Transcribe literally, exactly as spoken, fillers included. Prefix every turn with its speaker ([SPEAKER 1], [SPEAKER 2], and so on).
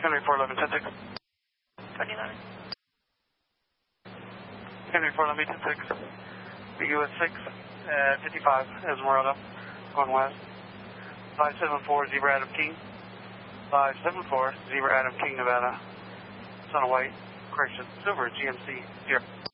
[SPEAKER 1] Henry four eleven ten six.
[SPEAKER 2] twenty eleven.
[SPEAKER 1] Henry four eleven ten six. B U S six at fifty-five Esmeralda, going west. five seven four Zebra Adam King. five seven four Zebra Adam King, Nevada. Son of White, correction, Silver, G M C, zero.